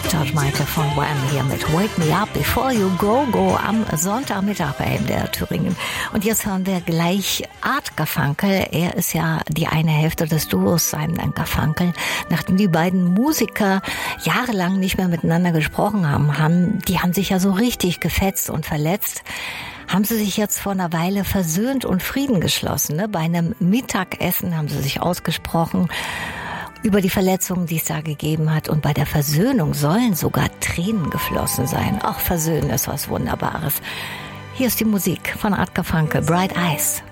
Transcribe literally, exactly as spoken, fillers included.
George Michael von Wham hier mit Wake Me Up Before You Go Go am Sonntagmittag bei M D R Thüringen. Und jetzt hören wir gleich Art Garfunkel. Er ist ja die eine Hälfte des Duos Simon und Garfunkel. Nachdem die beiden Musiker jahrelang nicht mehr miteinander gesprochen haben, haben, die haben sich ja so richtig gefetzt und verletzt. Haben sie sich jetzt vor einer Weile versöhnt und Frieden geschlossen. Ne? Bei einem Mittagessen haben sie sich ausgesprochen über die Verletzungen, die es da gegeben hat. Und bei der Versöhnung sollen sogar Tränen geflossen sein. Auch Versöhnen ist was Wunderbares. Hier ist die Musik von Art Garfunkel, Bright Eyes.